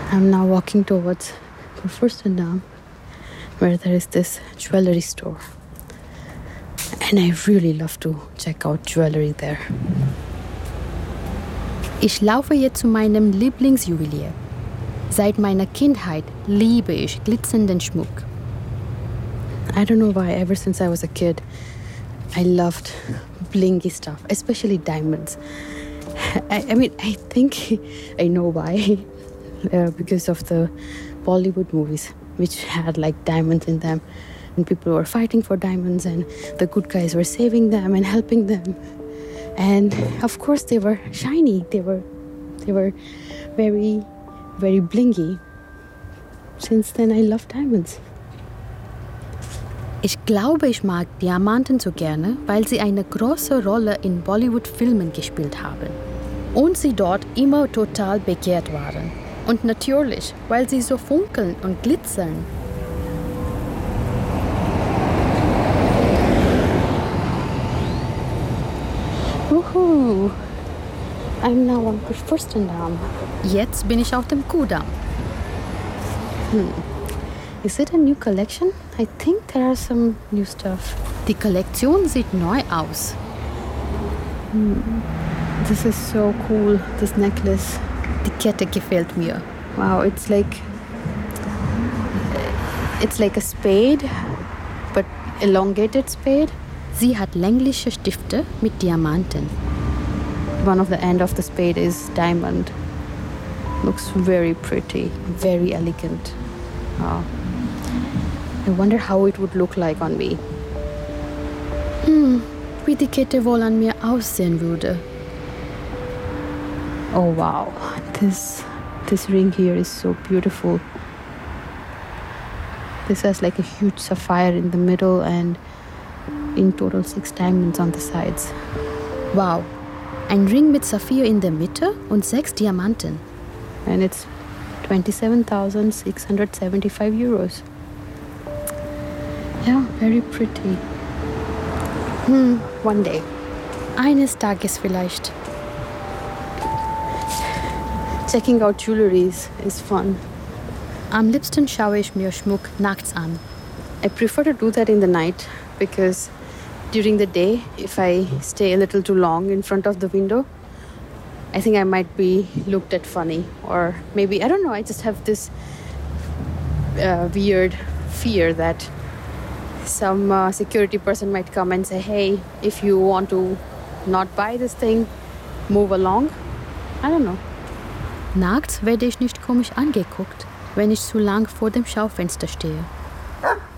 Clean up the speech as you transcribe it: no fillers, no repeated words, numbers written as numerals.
I'm now walking towards Kurfürstendamm, where there is this jewelry store. And I really love to check out jewelry there. Ich laufe jetzt zu meinem Lieblingsjuwelier. Seit meiner Kindheit liebe ich glitzernden Schmuck. I don't know why, ever since I was a kid, I loved blingy stuff, especially diamonds. I think I know why. Because of the Bollywood movies, which had like diamonds in them. And people were fighting for diamonds and the good guys were saving them and helping them. And of course they were shiny. They were very, very blingy. Since then I love diamonds. Ich glaube, ich mag Diamanten so gerne, weil sie eine große Rolle in Bollywood-Filmen gespielt haben. Und sie dort immer total begehrt waren. Und natürlich, weil sie so funkeln und glitzern. Woohoo! I'm now on Kurfürstendamm. Jetzt bin ich auf dem Kudamm. Is it a new collection? I think there are some new stuff. Die Kollektion sieht neu aus. This is so cool, this necklace. Die Kette gefällt mir. Wow, it's like a spade, but elongated spade. Sie hat längliche Stifte mit Diamanten. One of the end of the spade is diamond. Looks very pretty, very elegant. Wow. I wonder how it would look like on me. Wie die Kette wohl an mir aussehen würde. Oh wow, this ring here is so beautiful. This has like a huge sapphire in the middle and in total 6 diamonds on the sides. Wow, ein Ring mit Saphir in der Mitte und 6 Diamanten. And it's 27,675 euros. Yeah, very pretty. One day. Eines Tages vielleicht. Checking out jewelries is fun. Am liebsten schaue ich mir Schmuck nachts an. I prefer to do that in the night because during the day, if I stay a little too long in front of the window, I think I might be looked at funny. Or maybe, I don't know, I just have this weird fear that some security person might come and say, hey, if you want to not buy this thing, move along. I don't know. Nachts werde ich nicht komisch angeguckt, wenn ich zu lang vor dem Schaufenster stehe.